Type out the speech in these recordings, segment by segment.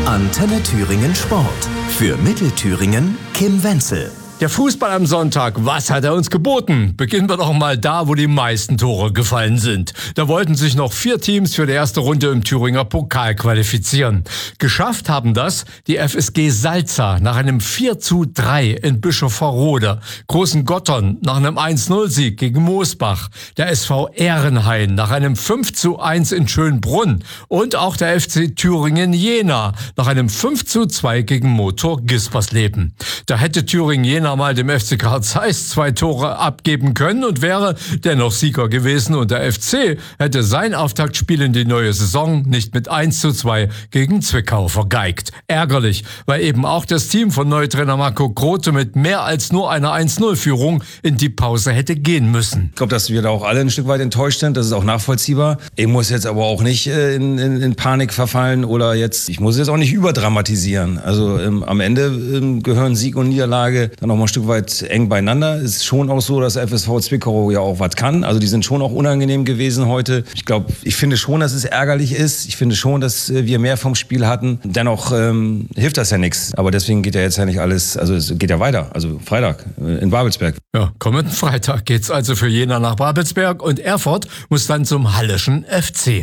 Antenne Thüringen Sport. Für Mittelthüringen Kim Wenzel. Der Fußball am Sonntag, was hat er uns geboten? Beginnen wir doch mal da, wo die meisten Tore gefallen sind. Da wollten sich noch 4 Teams für die erste Runde im Thüringer Pokal qualifizieren. Geschafft haben das die FSG Salza nach einem 4:3 in Bischofferode, Großen Gottorn nach einem 1:0-Sieg gegen Moosbach, der SV Ehrenhain nach einem 5:1 in Schönbrunn und auch der FC Thüringen Jena nach einem 5:2 gegen Motor Gispersleben. Da hätte Thüringen Jena mal dem FC Karl Zeiss 2 Tore abgeben können und wäre dennoch Sieger gewesen, und der FC hätte sein Auftaktspiel in die neue Saison nicht mit 1:2 gegen Zwickau vergeigt. Ärgerlich, weil eben auch das Team von Neutrainer Marco Grote mit mehr als nur einer 1:0-Führung in die Pause hätte gehen müssen. Ich glaube, dass wir da auch alle ein Stück weit enttäuscht sind, das ist auch nachvollziehbar. Ich muss jetzt aber auch nicht in Panik verfallen oder ich muss jetzt auch nicht überdramatisieren. Also am Ende gehören Sieg und Niederlage dann auch mal ein Stück weit eng beieinander. Es ist schon auch so, dass FSV Zwickau ja auch was kann. Also die sind schon auch unangenehm gewesen heute. Ich finde schon, dass es ärgerlich ist. Ich finde schon, dass wir mehr vom Spiel hatten. Dennoch hilft das ja nichts. Aber deswegen geht ja jetzt ja nicht alles, also es geht ja weiter. Also Freitag in Babelsberg. Ja, kommenden Freitag geht's also für Jena nach Babelsberg und Erfurt muss dann zum Halleschen FC.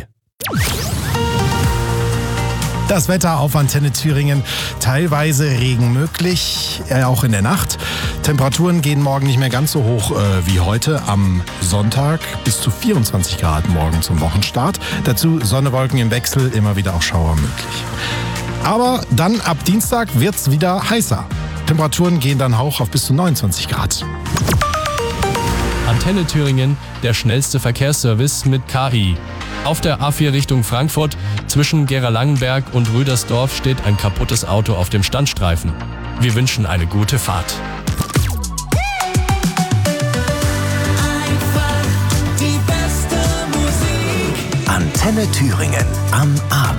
Das Wetter auf Antenne Thüringen, teilweise Regen möglich, auch in der Nacht. Temperaturen gehen morgen nicht mehr ganz so hoch wie heute am Sonntag, bis zu 24 Grad morgen zum Wochenstart. Dazu Sonne, Wolken im Wechsel, immer wieder auch Schauer möglich. Aber dann ab Dienstag wird's wieder heißer. Temperaturen gehen dann hoch auf bis zu 29 Grad. Antenne Thüringen, der schnellste Verkehrsservice mit KI. Auf der A4 Richtung Frankfurt zwischen Gera-Langenberg und Rüdersdorf steht ein kaputtes Auto auf dem Standstreifen. Wir wünschen eine gute Fahrt. Antenne Thüringen am Abend.